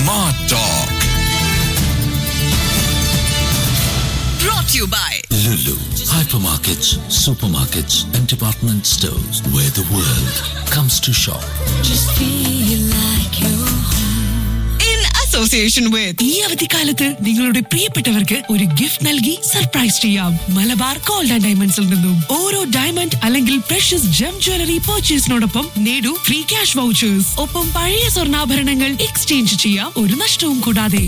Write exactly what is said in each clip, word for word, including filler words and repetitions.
Smart Talk. Brought to you by Lulu. Hypermarkets, supermarkets, and department stores where the world comes to shop. Just feel like you're in association with ഈ അവധിക്കാലത്ത് നിങ്ങളുടെ പ്രിയപ്പെട്ടവർക്ക് ഒരു gift നൽകി surprise ചെയ്യാം. Malabar gold and ഡയമണ്ട്സിൽ നിന്നും ഓരോ ഡയമണ്ട് അല്ലെങ്കിൽ പ്രഷ്യസ് ജം ജ്വല്ലറി പർച്ചേസിനോടൊപ്പം നേടൂ ഫ്രീ ക്യാഷ് വൗച്ചേഴ്സ്. ഒപ്പം പഴയ സ്വർണ്ണാഭരണങ്ങൾ എക്സ്ചേഞ്ച് ചെയ്യാം, ഒരു നഷ്ടവും കൂടാതെ.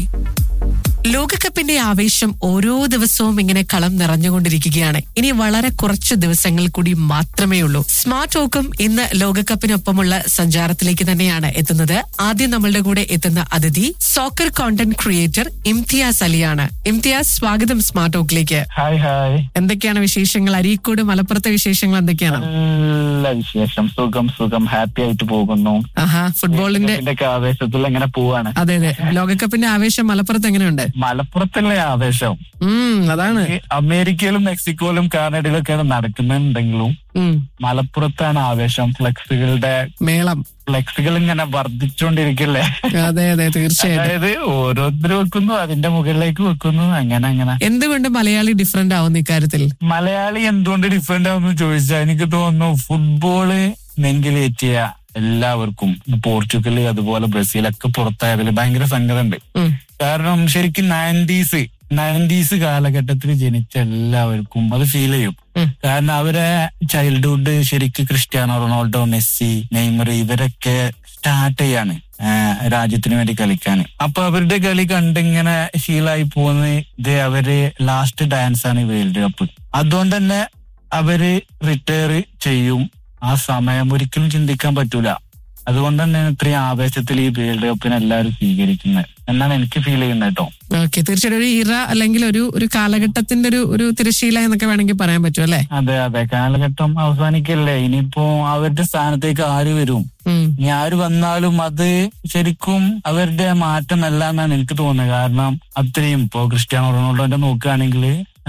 ലോകകപ്പിന്റെ ആവേശം ഓരോ ദിവസവും ഇങ്ങനെ കളം നിറഞ്ഞുകൊണ്ടിരിക്കുകയാണ്. ഇനി വളരെ കുറച്ച് ദിവസങ്ങൾ കൂടി മാത്രമേ ഉള്ളൂ. സ്മാർട്ട് ടോക്കും ഇന്ന് ലോകകപ്പിനൊപ്പമുള്ള സഞ്ചാരത്തിലേക്ക് തന്നെയാണ് എത്തുന്നത്. ആദ്യം നമ്മളുടെ കൂടെ എത്തുന്ന അതിഥി soccer content creator Imtiaz അലിയാണ്. Imtiaz, സ്വാഗതം സ്മാർട്ട് ടോക്കിലേക്ക്. Hi hi. എന്തൊക്കെയാണ് വിശേഷങ്ങൾ? അരീക്കോട് മലപ്പുറത്തെ വിശേഷങ്ങൾ എന്തൊക്കെയാണ്? നല്ല വിശേഷം, സുഖം സുഖം, ഹാപ്പി ആയിട്ട് പോകുന്നു. ആഹാ, ഫുട്ബോളിന്റെ ആവേശത്തിൽ എങ്ങനെ പോവാണ്? അതെ അതെ, ലോകകപ്പിന്റെ ആവേശം മലപ്പുറത്ത് എങ്ങനെയുണ്ട്? മലപ്പുറത്തല്ലേ ആവേശം. അതാണ്. അമേരിക്കയിലും മെക്സിക്കോയിലും കാനഡയിലൊക്കെയാണ് നടക്കുന്നുണ്ടെങ്കിലും മലപ്പുറത്താണ് ആവേശം. ഫ്ലെക്സുകളുടെ മേളം, ഫ്ലെക്സുകൾ ഇങ്ങനെ വർദ്ധിച്ചുകൊണ്ടിരിക്കില്ലേ? അതെ അതെ, തീർച്ചയായും. അതായത് ഓരോരുത്തർ വെക്കുന്നു, അതിന്റെ മുകളിലേക്ക് വെക്കുന്നു, അങ്ങനെ അങ്ങനെ. എന്തുകൊണ്ട് മലയാളി ഡിഫറെന്റ് ആവുന്നു ഇക്കാര്യത്തിൽ? മലയാളി എന്തുകൊണ്ട് ഡിഫറെന്റ് ആവുന്നു ചോദിച്ചാൽ എനിക്ക് തോന്നുന്നു ഫുട്ബോള് നെഞ്ചിലേറ്റിയ എല്ലാവർക്കും പോർച്ചുഗല് അതുപോലെ ബ്രസീലൊക്കെ പുറത്തായതിൽ ഭയങ്കര സങ്കടമുണ്ട്. കാരണം ശരിക്കും നയൻറ്റീസ് നയൻറ്റീസ് കാലഘട്ടത്തിൽ ജനിച്ച എല്ലാവർക്കും അത് ഫീൽ ചെയ്യും. കാരണം അവരെ ചൈൽഡ്ഹുഡ് ശരിക്കും ക്രിസ്ത്യാനോ റൊണാൾഡോ, മെസ്സി, നെയ്മർ ഇവരൊക്കെ സ്റ്റാർട്ട് ചെയ്യാണ് രാജ്യത്തിന് വേണ്ടി കളിക്കാൻ. അപ്പൊ അവരുടെ കളി കണ്ടിങ്ങനെ ശീലായി പോകുന്ന ഇത് അവര് ലാസ്റ്റ് ഡാൻസ് ആണ് വേൾഡ് കപ്പ്. അതുകൊണ്ട് തന്നെ അവര് റിട്ടയർ ചെയ്യും. ആ സമയം ഒരിക്കലും ചിന്തിക്കാൻ പറ്റൂല. അതുകൊണ്ട് തന്നെ ഇത്രയും ആവേശത്തിൽ ഈ വേൾഡ് കപ്പിനെ എല്ലാവരും സ്വീകരിക്കുന്നത് എന്നാണ് എനിക്ക് ഫീൽ ചെയ്യുന്നത് കേട്ടോ. ഓക്കെ, തീർച്ചയായിട്ടും ഒരു ഇറ അല്ലെങ്കിൽ ഒരു ഒരു കാലഘട്ടത്തിന്റെ ഒരു ഒരു തിരശീല എന്നൊക്കെ വേണമെങ്കിൽ പറയാൻ പറ്റും അല്ലെ? അതെ അതെ, കാലഘട്ടം അവസാനിക്കല്ലേ. ഇനിയിപ്പോ അവരുടെ സ്ഥാനത്തേക്ക് ആര് വരും? ഇനി ആര് വന്നാലും അത് ശരിക്കും അവരുടെ മാറ്റമല്ല എന്നാണ് എനിക്ക് തോന്നുന്നത്. കാരണം അത്രയും ഇപ്പോ ക്രിസ്ത്യാനോ റൊണാൾഡോന്റെ നോക്കുകയാണെങ്കിൽ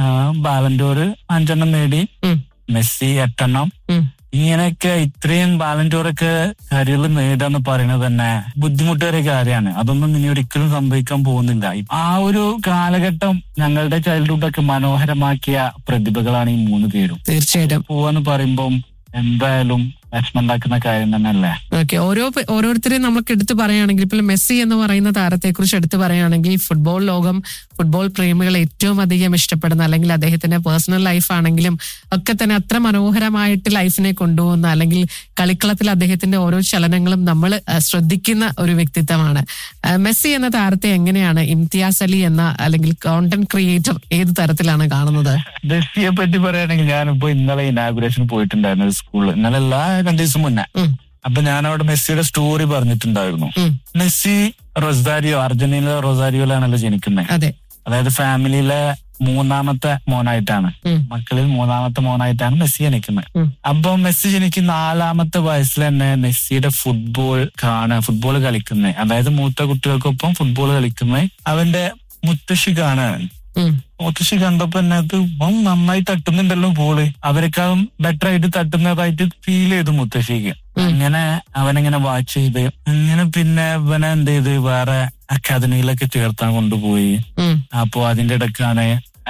ബാലൻഡോർ അഞ്ചെണ്ണം നേടി, മെസ്സി എട്ടെണ്ണം. ഇങ്ങനെയൊക്കെ ഇത്രയും ബാലൻഡോറൊക്കെ കരിയറിൽ നേടാന്ന് പറയുന്നത് തന്നെ ബുദ്ധിമുട്ടേറിയ കാര്യമാണ്. അതൊന്നും ഇനി ഒരിക്കലും സംഭവിക്കാൻ പോകുന്നില്ല. ആ ഒരു കാലഘട്ടം ഞങ്ങളുടെ ചൈൽഡ്ഹുഡൊക്കെ മനോഹരമാക്കിയ പ്രതിഭകളാണ് ഈ മൂന്ന് പേരും. തീർച്ചയായിട്ടും പോവാന്ന് പറയുമ്പം എന്തായാലും വിഷമമുണ്ടാക്കുന്ന കാര്യം തന്നെയല്ലേ. ഓക്കെ, ഓരോ ഓരോരുത്തരെയും നമുക്ക് എടുത്തു പറയുകയാണെങ്കിൽ ഇപ്പോൾ മെസ്സി എന്ന് പറയുന്ന താരത്തെ കുറിച്ച് എടുത്തു പറയുകയാണെങ്കിൽ ഫുട്ബോൾ ലോകം, ഫുട്ബോൾ പ്രേമികൾ ഏറ്റവും അധികം ഇഷ്ടപ്പെടുന്ന അല്ലെങ്കിൽ അദ്ദേഹത്തിന്റെ പേഴ്സണൽ ലൈഫ് ആണെങ്കിലും ഒക്കെ തന്നെ അത്ര മനോഹരമായിട്ട് ലൈഫിനെ കൊണ്ടുപോകുന്ന അല്ലെങ്കിൽ കളിക്കളത്തിൽ അദ്ദേഹത്തിന്റെ ഓരോ ചലനങ്ങളും നമ്മൾ ശ്രദ്ധിക്കുന്ന ഒരു വ്യക്തിത്വമാണ്. മെസ്സി എന്ന താരത്തെ എങ്ങനെയാണ് ഇംതിയാസ് അലി എന്ന അല്ലെങ്കിൽ കോണ്ടന്റ് ക്രിയേറ്റർ ഏത് തരത്തിലാണ് കാണുന്നത്? മെസ്സിയെ പറ്റി പറയുകയാണെങ്കിൽ ഞാനിപ്പോ ഇന്നലെ ഇനാഗുറേഷൻ പോയിട്ടുണ്ടായിരുന്നു സ്കൂളിൽ. ഇന്നലെ എല്ലാ രണ്ടു ദിവസം മുന്നേ. അപ്പൊ ഞാൻ അവിടെ മെസ്സിയുടെ സ്റ്റോറി പറഞ്ഞിട്ടുണ്ടായിരുന്നു. മെസ്സി റൊസാരിയോ, അർജന്റീന റൊസാരിയോയിലാണല്ലോ ജനിക്കുന്നത്. അതായത് ഫാമിലിയിലെ മൂന്നാമത്തെ മോനായിട്ടാണ്, മക്കളിൽ മൂന്നാമത്തെ മോനായിട്ടാണ് മെസ്സി ജനിക്കുന്നത്. അപ്പൊ മെസ്സി ജനിക്കുന്ന നാലാമത്തെ വയസ്സിൽ തന്നെ മെസ്സിയുടെ ഫുട്ബോൾ കാണുക, ഫുട്ബോൾ കളിക്കുന്നത്, അതായത് മൂത്ത കുട്ടികൾക്കൊപ്പം ഫുട്ബോൾ കളിക്കുന്നത് അവന്റെ മുത്തശ്ശി കാണുകയാണ്. മുത്തശ്ശി കണ്ടപ്പോ തന്നെ അത് നന്നായി തട്ടുന്നുണ്ടല്ലോ ബോള്, അവരെക്കാളും ബെറ്റർ ആയിട്ട് തട്ടുന്നതായിട്ട് ഫീൽ ചെയ്തു മുത്തശ്ശിക്ക്. അങ്ങനെ അവനെങ്ങനെ വാച്ച് ചെയ്ത് അങ്ങനെ പിന്നെ ഇവനെ എന്ത് ചെയ്ത് വേറെ അക്കാദമിയിലൊക്കെ ചേർത്താൻ കൊണ്ടുപോയി. അപ്പൊ അതിന്റെ ഇടയ്ക്കാണ്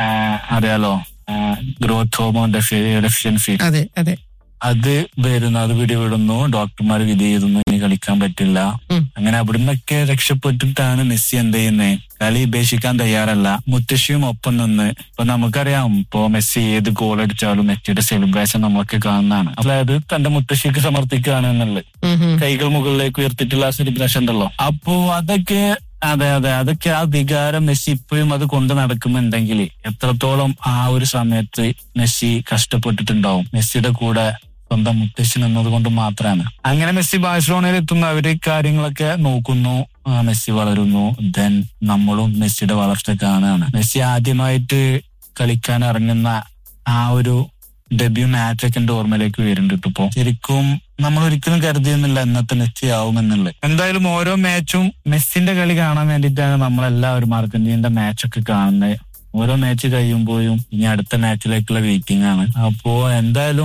അറിയാലോ ഗ്രോത്ത് ഹോർമോൺ ഡെഫിഷ്യൻസി അത് വരുന്നു, അത് പിടിപെടുന്നു. ഡോക്ടർമാർ വിധി ചെയ്തുന്നു, ഇനി കളിക്കാൻ പറ്റില്ല. അങ്ങനെ അവിടുന്നൊക്കെ രക്ഷപ്പെട്ടിട്ടാണ് മെസ്സി എന്ത് ചെയ്യുന്നത്, കളി ഉപേക്ഷിക്കാൻ തയ്യാറല്ല. മുത്തശ്ശിയും ഒപ്പം നിന്ന്. ഇപ്പൊ നമുക്കറിയാം, ഇപ്പൊ മെസ്സി ഏത് ഗോൾ അടിച്ചാലും മെസ്സിയുടെ സെലിബ്രേഷൻ നമ്മളൊക്കെ കാണുന്നതാണ്. അതായത് തന്റെ മുത്തശ്ശിക്ക് സമർപ്പിക്കുകയാണ് എന്നുള്ളത്, കൈകൾ മുകളിലേക്ക് ഉയർത്തിയിട്ടുള്ള ആ സെലിബ്രേഷൻ ഉണ്ടല്ലോ. അപ്പോ അതൊക്കെ അതെ അതെ അതൊക്കെ ആ വികാരം മെസ്സി ഇപ്പോഴും അത് കൊണ്ട് നടക്കുന്നുണ്ടെങ്കിൽ എത്രത്തോളം ആ ഒരു സമയത്ത് മെസ്സി കഷ്ടപ്പെട്ടിട്ടുണ്ടാവും. മെസ്സിയുടെ കൂടെ സ്വന്തം മുത്തശ്ശി നിന്നത് കൊണ്ട് മാത്രമാണ്. അങ്ങനെ മെസ്സി ബാഴ്സലോണയിൽ എത്തുന്നു, അവര് കാര്യങ്ങളൊക്കെ നോക്കുന്നു, മെസ്സി വളരുന്നു. ദെൻ നമ്മളും മെസ്സിയുടെ വളർച്ച കാണുകയാണ്. മെസ്സി ആദ്യമായിട്ട് കളിക്കാൻ ഇറങ്ങുന്ന ആ ഒരു ഡെബ്യൂ മാച്ചൊക്കെ എന്റെ ഓർമ്മയിലേക്ക് വരുന്നുണ്ട്. ഇപ്പോ ശരിക്കും നമ്മൾ ഒരിക്കലും കരുതിയൊന്നുമില്ല ഇന്നത്തെ മെസ്സി ആവുമെന്നുള്ളത്. എന്തായാലും ഓരോ മാച്ചും മെസ്സിന്റെ കളി കാണാൻ വേണ്ടിയിട്ടാണ് നമ്മളെല്ലാവരും അർജന്റീനയുടെ മാച്ചൊക്കെ കാണുന്നത്. ഓരോ മാച്ച് കഴിയുമ്പോഴും ഇനി അടുത്ത മാച്ചിലേക്കുള്ള വെയിറ്റിംഗ് ആണ്. അപ്പോ എന്തായാലും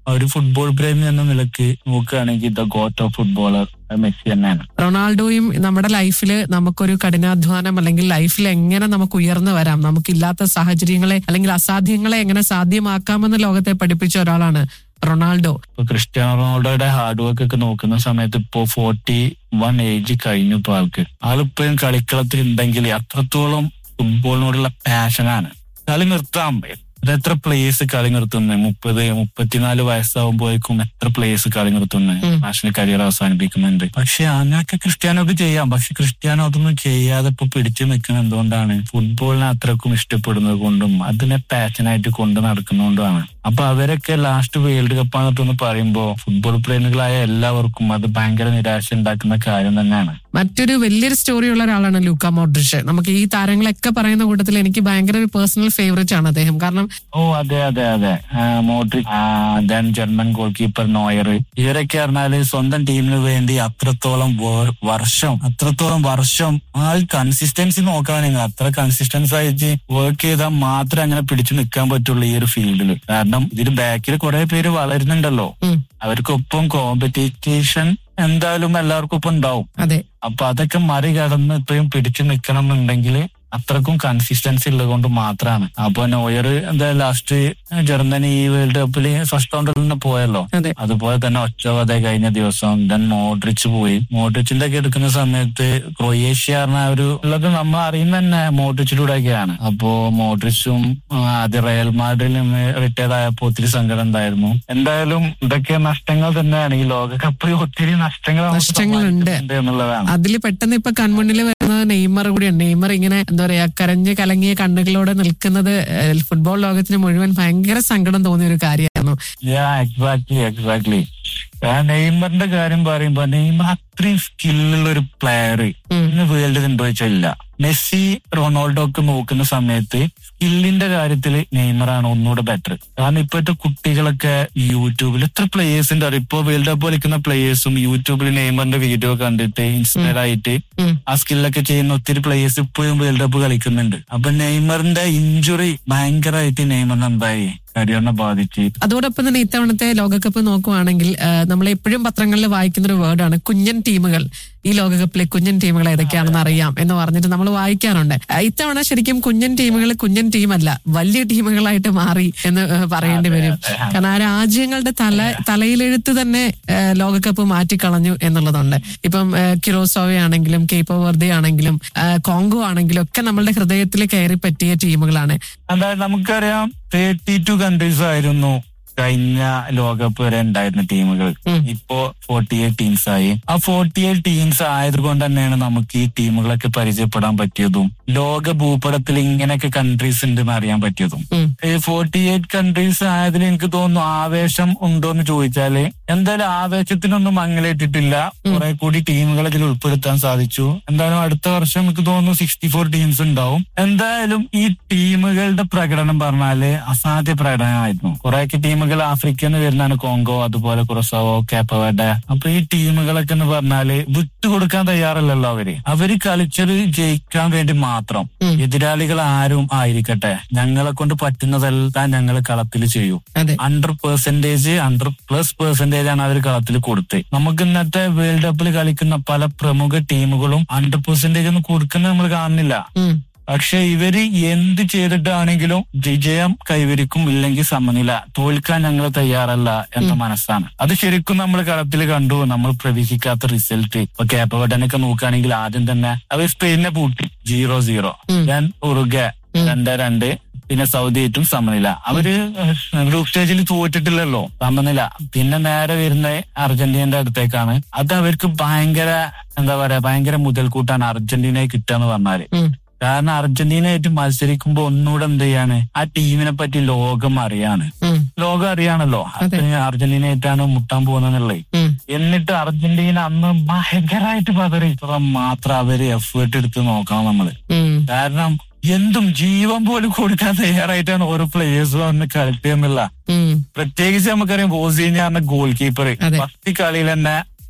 ഒരു ഫുട്ബോൾ പ്രേമി എന്ന നിലക്ക് നോക്കുകയാണെങ്കിൽ the got of footballer Messi തന്നെയാണ്. റൊണാൾഡോയും നമ്മുടെ ലൈഫിൽ നമുക്കൊരു കഠിനാധ്വാനം അല്ലെങ്കിൽ ലൈഫിൽ എങ്ങനെ നമുക്ക് ഉയർന്നു വരാം, നമുക്കില്ലാത്ത സാഹചര്യങ്ങളെ അല്ലെങ്കിൽ അസാധ്യങ്ങളെ എങ്ങനെ സാധ്യമാക്കാമെന്ന് ലോകത്തെ പഠിപ്പിച്ച ഒരാളാണ് റൊണാൾഡോ. ഇപ്പൊ ക്രിസ്ത്യാനോ റൊണാൾഡോയുടെ ഹാർഡ് വർക്ക് ഒക്കെ നോക്കുന്ന സമയത്ത് ഇപ്പോ ഫോർട്ടി വൺ ഏജ് കഴിഞ്ഞു. ഇപ്പൊ ആൾക്ക് ആളിപ്പോഴും കളിക്കളത്തിൽ ഉണ്ടെങ്കിൽ അത്രത്തോളം ഫുട്ബോളിനോടുള്ള പാഷനാണ്. കളി നിർത്താൻ എത്ര പ്ലേയേഴ്സ് കളി നിർത്തുന്നത്, മുപ്പത് മുപ്പത്തിനാല് വയസ്സാവുമ്പോഴേക്കും എത്ര പ്ലേയേഴ്സ് കളി നിർത്തുന്നത്, നാഷണൽ കരിയർ അവസാനിപ്പിക്കുന്നുണ്ട്. പക്ഷെ അങ്ങനെയൊക്കെ ക്രിസ്ത്യാനോ ഒക്കെ ചെയ്യാം. പക്ഷെ ക്രിസ്ത്യാനോ അതൊന്നും ചെയ്യാതെ ഇപ്പൊ പിടിച്ചു നിൽക്കുന്നത് എന്തുകൊണ്ടാണ്? ഫുട്ബോളിനെ അത്രക്കും ഇഷ്ടപ്പെടുന്നത് കൊണ്ടും അതിനെ പാഷനായിട്ട് കൊണ്ട് നടക്കുന്നതുകൊണ്ടുമാണ്. അപ്പൊ അവരൊക്കെ ലാസ്റ്റ് വേൾഡ് കപ്പാണെന്ന് പറയുമ്പോ ഫുട്ബോൾ പ്രേമികളായ എല്ലാവർക്കും അത് ഭയങ്കര നിരാശ ഉണ്ടാക്കുന്ന കാര്യം തന്നെയാണ്. മറ്റൊരു വലിയൊരു സ്റ്റോറി ഉള്ള ഒരാളാണ് ലൂക്ക മോഡ്രിച്ച്. നമുക്ക് ഈ താരങ്ങളൊക്കെ പറയുന്ന കൂട്ടത്തിൽ എനിക്ക് ഭയങ്കര ഒരു പേഴ്സണൽ ഫേവറേറ്റ് ആണ് അദ്ദേഹം. കാരണം ഓ അതെ അതെ അതെ Modric, then German goal keeper noir, ഇവരൊക്കെ പറഞ്ഞാല് സ്വന്തം ടീമിന് വേണ്ടി അത്രത്തോളം വർഷം അത്രത്തോളം വർഷം ആ കൺസിസ്റ്റൻസി നോക്കുകയാണെങ്കിൽ അത്ര കൺസിസ്റ്റൻസി ആയിട്ട് വർക്ക് ചെയ്താൽ മാത്രമേ അങ്ങനെ പിടിച്ചു നിൽക്കാൻ പറ്റുള്ളൂ ഈ ഒരു ഫീൽഡിൽ. കാരണം ഇതിന് ബാക്കിൽ കുറെ പേര് വളരുന്നുണ്ടല്ലോ, അവർക്കൊപ്പം കോമ്പറ്റീഷൻ എന്തായാലും എല്ലാവർക്കും ഇപ്പൊ ഉണ്ടാവും. അതെ, അപ്പൊ അതൊക്കെ മറികടന്ന് ഇപ്പോഴും പിടിച്ചു നിൽക്കണം എന്നുണ്ടെങ്കിൽ അത്രക്കും കൺസിസ്റ്റൻസി ഉള്ളത് കൊണ്ട് മാത്രമാണ്. അപ്പൊ നോയർ എന്താ ലാസ്റ്റ് ജർമ്മനി ഈ വേൾഡ് കപ്പില് ഫസ്റ്റ് റൗണ്ടിൽ നിന്ന് പോയല്ലോ, അതുപോലെ തന്നെ ഒച്ചവധ കഴിഞ്ഞ ദിവസം. ദെൻ മോഡ്രിച്ച് പോയി. മോഡ്രിച്ചിന്റെ ഒക്കെ എടുക്കുന്ന സമയത്ത് ക്രൊയേഷ്യ പറഞ്ഞ ഒരു ഉള്ളത് നമ്മൾ അറിയുന്ന തന്നെ മോഡ്രിച്ചിലൂടെയൊക്കെയാണ്. അപ്പോ മോഡ്രിച്ചും ആദ്യ റയൽ മാഡ്രിഡിൽ നിന്ന് റിട്ടയർഡ് ആയപ്പോ ഒത്തിരി സങ്കടം ഉണ്ടായിരുന്നു. എന്തായാലും ഇതൊക്കെ നഷ്ടങ്ങൾ തന്നെയാണ്. ഈ ലോകകപ്പ് ഒത്തിരി നഷ്ടങ്ങൾ നഷ്ടങ്ങളുണ്ട് എന്നുള്ളതാണ്. അതിൽ പെട്ടെന്ന് ഇപ്പൊ കൺമുന്നിൽ വരുന്നത് നെയ്മർ കൂടിയാണ്. നെയ്മർ ഇങ്ങനെ എന്താ പറയാ കരഞ്ഞ് കലങ്ങിയ കണ്ണുകളോടെ നിൽക്കുന്നത് ഫുട്ബോൾ ലോകത്തിന് മുഴുവൻ ഭയങ്കര സങ്കടം തോന്നിയ ഒരു കാര്യമായിരുന്നു. എക്സാക്ട്ലി എക്സാക്ട്ലി നെയ്മറിന്റെ കാര്യം പറയുമ്പോ നെയ്മർ അത്രയും സ്കില്ലുള്ള ഒരു പ്ലെയർ ഇന്ന് വേൾഡിൽ ഉണ്ടോയിച്ചില്ല. മെസ്സി റൊണാൾഡോ ഒക്കെ നോക്കുന്ന സമയത്ത് സ്കില്ലിന്റെ കാര്യത്തിൽ നെയ്മറാണ് ഒന്നുകൂടെ ബെറ്റർ. കാരണം ഇപ്പോഴത്തെ കുട്ടികളൊക്കെ യൂട്യൂബിൽ എത്ര പ്ലേയേഴ്സ് ഉണ്ട് അറിയാം. ഇപ്പൊ വേൾഡ് കപ്പ് കളിക്കുന്ന പ്ലേയേഴ്സും യൂട്യൂബിൽ നെയ്മറിന്റെ വീഡിയോ കണ്ടിട്ട് ഇൻസ്പയർ ആയിട്ട് ആ സ്കില്ലൊക്കെ ചെയ്യുന്ന ഒത്തിരി പ്ലേയേഴ്സ് ഇപ്പോഴും വേൾഡ് കപ്പ് കളിക്കുന്നുണ്ട്. അപ്പൊ നെയ്മറിന്റെ ഇഞ്ചുറി ഭയങ്കരമായിട്ട് നെയ്മറിന് എന്തായി കരിയറിനെ ബാധിച്ച്. അതോടൊപ്പം തന്നെ ഇത്തവണത്തെ ലോകകപ്പ് നോക്കുവാണെങ്കിൽ നമ്മൾ എപ്പോഴും പത്രങ്ങളിൽ വായിക്കുന്ന ഒരു വേർഡാണ് കുഞ്ഞൻ ടീമുകൾ. ഈ ലോകകപ്പിലെ കുഞ്ഞൻ ടീമുകൾ ഏതൊക്കെയാണെന്ന് അറിയാം എന്ന് പറഞ്ഞിട്ട് നമ്മൾ വായിക്കാറുണ്ട്. ഇത്തവണ ശരിക്കും കുഞ്ഞൻ ടീമുകൾ കുഞ്ഞൻ ടീമല്ല, വലിയ ടീമുകളായിട്ട് മാറി എന്ന് പറയേണ്ടി വരും. കാരണം ആ രാജ്യങ്ങളുടെ തല തലയിലെഴുത്ത് തന്നെ ലോകകപ്പ് മാറ്റിക്കളഞ്ഞു എന്നുള്ളതുണ്ട്. ഇപ്പം കിറോസോവ ആണെങ്കിലും കേപ്പ് വെർദെ ആണെങ്കിലും കോങ്കോ ആണെങ്കിലും ഒക്കെ നമ്മളുടെ ഹൃദയത്തിൽ കയറി പറ്റിയ ടീമുകളാണ്. അതായത് നമുക്കറിയാം തേർട്ടി ടു കൺട്രീസ് ആയിരുന്നു കഴിഞ്ഞ ലോകകപ്പ് വരെ ഉണ്ടായിരുന്ന ടീമുകൾ. ഇപ്പോ ഫോർട്ടി എയ്റ്റ് ടീംസ് ആയി. ആ ഫോർട്ടി എയ്റ്റ് ടീംസ് ആയതുകൊണ്ട് തന്നെയാണ് നമുക്ക് ഈ ടീമുകളൊക്കെ പരിചയപ്പെടാൻ പറ്റിയതും ലോക ഭൂപടത്തിൽ ഇങ്ങനെയൊക്കെ കൺട്രീസ് ഉണ്ടെന്ന് അറിയാൻ പറ്റിയതും. ഈ ഫോർട്ടി എയ്റ്റ് കൺട്രീസ് ആയതിൽ എനിക്ക് തോന്നുന്നു ആവേശം ഉണ്ടോന്ന് ചോദിച്ചാല് എന്തായാലും ആവേശത്തിനൊന്നും മങ്ങലേറ്റിട്ടില്ല. കുറെ കൂടി ടീമുകളെ ഇതിൽ ഉൾപ്പെടുത്താൻ സാധിച്ചു. എന്തായാലും അടുത്ത വർഷം എനിക്ക് തോന്നുന്നു സിക്സ്റ്റി ഫോർ ടീംസ് ഉണ്ടാവും. എന്തായാലും ഈ ടീമുകളുടെ പ്രകടനം പറഞ്ഞാല് അസാധ്യ പ്രകടനമായിരുന്നു. കുറെയൊക്കെ ടീമുകൾ ആഫ്രിക്കയിൽ നിന്ന് വരുന്നതാണ്, കോങ്കോ, അതുപോലെ കുറസോവോ, കേപ്പ് വെർഡെ. അപ്പൊ ഈ ടീമുകളൊക്കെ എന്ന് പറഞ്ഞാല് വിട്ടുകൊടുക്കാൻ തയ്യാറല്ലല്ലോ അവര്. അവര് കളിച്ചത് ജയിക്കാൻ വേണ്ടി മാത്രം. എതിരാളികൾ ആരും ആയിരിക്കട്ടെ, ഞങ്ങളെ കൊണ്ട് പറ്റുന്നതെല്ലാം ഞങ്ങൾ കളത്തിൽ ചെയ്യും. Hundred percentage hundred plus percentage ആണ് അവർ കളത്തിൽ കൊടുത്ത്. നമുക്ക് ഇന്നത്തെ വേൾഡ് കപ്പിൽ കളിക്കുന്ന പല പ്രമുഖ ടീമുകളും ഹൺഡ്രഡ് പെർസെന്റേജ് ഒന്നും കൊടുക്കുന്നത് നമ്മൾ കാണുന്നില്ല. പക്ഷെ ഇവര് എന്ത് ചെയ്തിട്ടാണെങ്കിലും വിജയം കൈവരിക്കും, ഇല്ലെങ്കിൽ സമനില. തോൽക്കാൻ ഞങ്ങൾ തയ്യാറല്ല എന്ന മനസ്സാണ്. അത് ശരിക്കും നമ്മൾ കളത്തിൽ കണ്ടു. നമ്മൾ പ്രതീക്ഷിക്കാത്ത റിസൾട്ട്. ഇപ്പൊ കേപ്പ് വെർഡെയൊക്കെ നോക്കുകയാണെങ്കിൽ ആദ്യം തന്നെ അവർ സ്പെയിനെ പൂട്ടി സീറോ സീറോ. ദെൻ ഉറുഗ്വേ രണ്ട് രണ്ട്, പിന്നെ സൗദി ആയിട്ടും സമനില. അവര് ഗ്രൂപ്പ് സ്റ്റേജിൽ തോറ്റിട്ടില്ലല്ലോ, സമനില. പിന്നെ നേരെ വരുന്ന അർജന്റീനയുടെ അടുത്തേക്കാണ്. അത് അവർക്ക് ഭയങ്കര എന്താ പറയാ ഭയങ്കര മുതൽക്കൂട്ടാണ് അർജന്റീനയെ കിട്ടുകയെന്ന് പറഞ്ഞാല്. കാരണം അർജന്റീനയായിട്ട് മത്സരിക്കുമ്പോ ഒന്നുകൂടെ എന്ത് ചെയ്യാണ്, ആ ടീമിനെ പറ്റി ലോകം അറിയാണ്. ലോകം അറിയാണല്ലോ അർജന്റീനയായിട്ടാണ് മുട്ടാൻ പോകുന്നതെന്നുള്ളത്. എന്നിട്ട് അർജന്റീന അന്ന് ഭയങ്കരമായിട്ട് പതറി. ഇത്ര മാത്രം അവര് എഫേർട്ട് എടുത്ത് നോക്കണം നമ്മള്. കാരണം എന്തും ജീവൻ പോലും കൊടുക്കാൻ തയ്യാറായിട്ടാണ് ഓരോ പ്ലേയേഴ്സും അന്ന് കളിക്കുക എന്നുള്ള. പ്രത്യേകിച്ച് നമുക്കറിയാം ബോസീനിയ പറഞ്ഞ ഗോൾ കീപ്പർ ഫസ്റ്റ് കളിയിൽ തന്നെ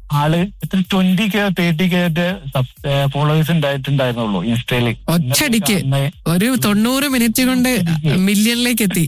ആള് എത്ര twenty K thirty K followers ഉണ്ടായിട്ടുണ്ടായിരുന്നുള്ളൂ ഇൻസ്റ്റയില്. ഒറ്റടിക്ക് ഒരു തൊണ്ണൂറ് മിനിറ്റ് കൊണ്ട് മില്യണിലേക്ക് എത്തി.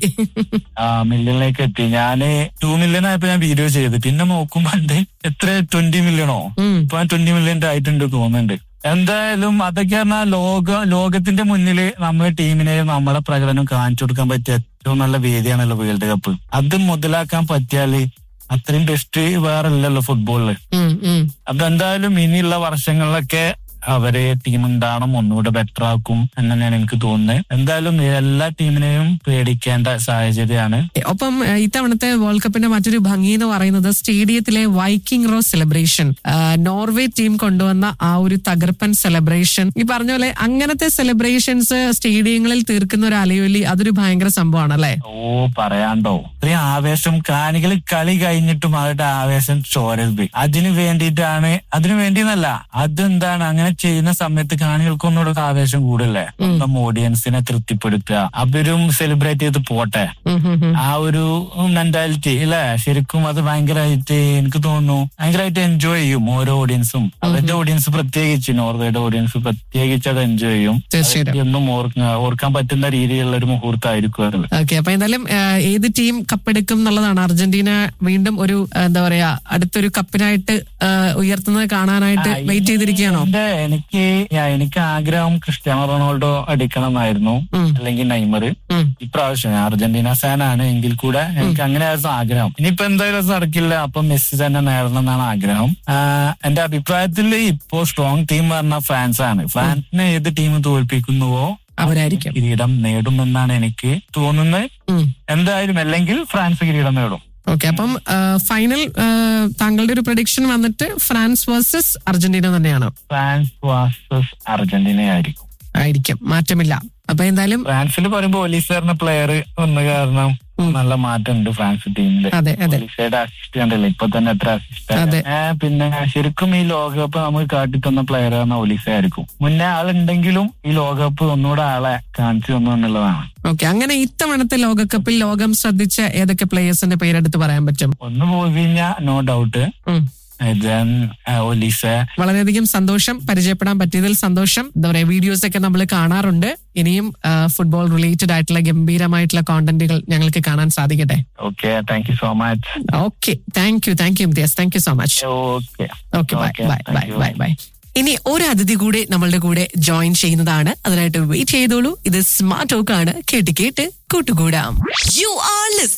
ആ മില്യണിലേക്ക് എത്തി. ഞാന് ടു മില്യൺ ആയപ്പോ ഞാൻ വീഡിയോ ചെയ്ത്, പിന്നെ നോക്കുമ്പോ ഉണ്ട് എത്ര ട്വന്റി മില്യണോ ഇപ്പൊ ട്വന്റി മില്യൺ ആയിട്ടുണ്ട് തോന്നുന്നുണ്ട്. എന്തായാലും അതൊക്കെ പറഞ്ഞാൽ ലോക ലോകത്തിന്റെ മുന്നിൽ നമ്മളെ ടീമിനെയും നമ്മളെ പ്രകടനം കാണിച്ചു കൊടുക്കാൻ പറ്റിയ ഏറ്റവും നല്ല വേദിയാണല്ലോ വേൾഡ് കപ്പ്. അത് മുതലാക്കാൻ പറ്റിയാല് അത്രയും ബെസ്റ്റ് വേറെ ഇല്ലല്ലോ ഫുട്ബോളില്. അപ്പൊ എന്തായാലും ഇനിയുള്ള വർഷങ്ങളിലൊക്കെ അവരെ ടീം ഉണ്ടാവണം, ഒന്നുകൂടെ ബെറ്റർ ആക്കും എന്നാണ് എനിക്ക് തോന്നുന്നത്. എന്തായാലും എല്ലാ ടീമിനെയും പേടിക്കേണ്ട സാഹചര്യമാണ്. ഒപ്പം ഇത്തവണത്തെ വേൾഡ് കപ്പിന്റെ മറ്റൊരു ഭംഗി എന്ന് പറയുന്നത് സ്റ്റേഡിയത്തിലെ Viking raw celebration, Norway team കൊണ്ടുവന്ന ആ ഒരു തകർപ്പൻ സെലിബ്രേഷൻ. ഈ പറഞ്ഞ പോലെ അങ്ങനത്തെ സെലിബ്രേഷൻസ് സ്റ്റേഡിയങ്ങളിൽ തീർക്കുന്ന ഒരു അലയൊലി, അതൊരു ഭയങ്കര സംഭവമാണ് അല്ലെ? ഓ പറയാണ്ടോ, ഇത്രയും ആവേശം. കാണികൾ കളി കഴിഞ്ഞിട്ടും അവരുടെ ആവേശം ചോരരുത്. അതിനു വേണ്ടിയിട്ടാണ്, അതിനു വേണ്ടിയെന്നല്ല, അതെന്താണ് അങ്ങനെ ചെയ്യുന്ന സമയത്ത് കാണികൾക്ക് ഒന്നുകൂടെ ആവേശം കൂടല്ലേ, സ്വന്തം ഓഡിയൻസിനെ തൃപ്തിപ്പെടുത്തുക, അവരും സെലിബ്രേറ്റ് ചെയ്ത് പോട്ടെ. ആ ഒരു മെന്റാലിറ്റി അല്ലെ, ശരിക്കും അത് ഭയങ്കരമായിട്ട് എനിക്ക് തോന്നുന്നു ഭയങ്കരമായിട്ട് എൻജോയ് ചെയ്യും ഓരോ ഓഡിയൻസും. അവരുടെ ഓഡിയൻസ് പ്രത്യേകിച്ച്, നോർവേയുടെ ഓഡിയൻസ് പ്രത്യേകിച്ച് അത് എൻജോയ് ചെയ്യും. എന്നും ഓർക്കാൻ പറ്റുന്ന രീതിയിലുള്ള ഒരു മുഹൂർത്തമായിരിക്കും അത്. ഓക്കെ, അപ്പൊ എന്തായാലും ഏത് ടീം കപ്പെടുക്കും എന്നുള്ളതാണ്. അർജന്റീന വീണ്ടും ഒരു എന്താ പറയാ അടുത്തൊരു കപ്പിനായിട്ട് ഉയർത്തുന്നത് കാണാനായിട്ട് വെയിറ്റ് ചെയ്തിരിക്കുകയാണോ? എനിക്ക് എനിക്ക് ആഗ്രഹം ക്രിസ്ത്യാനോ റൊണാൾഡോ അടിക്കണം എന്നായിരുന്നു, അല്ലെങ്കിൽ നെയ്മർ. ഇപ്രാവശ്യം അർജന്റീന ഫാനാണ് എങ്കിൽ കൂടെ എനിക്ക് അങ്ങനെയായിരുന്നു ആഗ്രഹം. ഇനിയിപ്പോ എന്തായാലും നടക്കില്ല, അപ്പൊ മെസ്സി തന്നെ നേടണം എന്നാണ് ആഗ്രഹം. എന്റെ അഭിപ്രായത്തിൽ ഇപ്പോ സ്ട്രോങ് ടീം പറഞ്ഞ ഫ്രാൻസ് ആണ്. ഫ്രാൻസിനെ ഏത് ടീം തോൽപ്പിക്കുന്നുവോ അവരായിരിക്കും കിരീടം നേടുമെന്നാണ് എനിക്ക് തോന്നുന്നത്. എന്തായാലും അല്ലെങ്കിൽ ഫ്രാൻസ് കിരീടം നേടും. ഓക്കെ, അപ്പം ഫൈനൽ താങ്കളുടെ ഒരു പ്രഡിക്ഷൻ വന്നിട്ട് ഫ്രാൻസ് വേഴ്സസ് അർജന്റീന തന്നെയാണ്? ഫ്രാൻസ് വേഴ്സസ് അർജന്റീന ആയിരിക്കും. ആയിരിക്കും, മാറ്റമില്ല. അപ്പൊ എന്തായാലും ഫ്രാൻസിൽ പറയുമ്പോ ഒലീസറിന്റെ പ്ലെയർ വന്ന കാരണം നല്ല മാറ്റമുണ്ട് ഫ്രാൻസ് ടീമില്. ഒലീസയുടെ അസിസ്റ്റ് കണ്ടല്ലേ ഇപ്പൊ തന്നെ എത്ര അസിസ്റ്റ്. പിന്നെ ശരിക്കും ഈ ലോകകപ്പ് നമുക്ക് കാട്ടിത്തന്ന പ്ലെയർ പറഞ്ഞ ഒലീസ ആയിരിക്കും. മുന്നേ ആളുണ്ടെങ്കിലും ഈ ലോകകപ്പ് ഒന്നുകൂടെ ആളെ കാണിച്ചു തന്നു എന്നുള്ളതാണ്. ഓക്കെ, അങ്ങനെ ഇത്തവണത്തെ ലോകകപ്പിൽ ലോകം ശ്രദ്ധിച്ച ഏതൊക്കെ പ്ലേയേഴ്സിന്റെ പേരെടുത്ത് പറയാൻ പറ്റും? ഒന്ന് പോയി കഴിഞ്ഞാൽ നോ ഡൗട്ട് വളരെയധികം സന്തോഷം, പരിചയപ്പെടാൻ പറ്റിയതിൽ സന്തോഷം. എന്താ പറയാ, വീഡിയോസ് ഒക്കെ നമ്മൾ കാണാറുണ്ട്. ഇനിയും ഫുട്ബോൾ റിലേറ്റഡ് ആയിട്ടുള്ള ഗംഭീരമായിട്ടുള്ള കോണ്ടന്റുകൾ ഞങ്ങൾക്ക് കാണാൻ സാധിക്കട്ടെ. Okay, thank you so much. Okay, thank you thank you Imtiaz, thank you so much. Okay okay, bye bye bye bye bye. ഇനി ഒരു അതിഥി കൂടെ നമ്മളുടെ കൂടെ ജോയിൻ ചെയ്യുന്നതാണ്. അതിനായിട്ട് വെയിറ്റ് ചെയ്തോളൂ. ഇത് സ്മാർട്ട് ടോക്ക് ആണ്, കേട്ട് കേട്ട് കൂട്ടുകൂടാം. You are listening